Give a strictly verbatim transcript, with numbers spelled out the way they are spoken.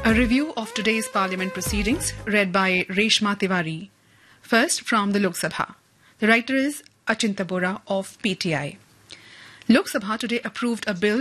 A review of today's Parliament proceedings, read by Reshma Tiwari. First, from the Lok Sabha. The writer is Achinta Bora of P T I. Lok Sabha today approved a bill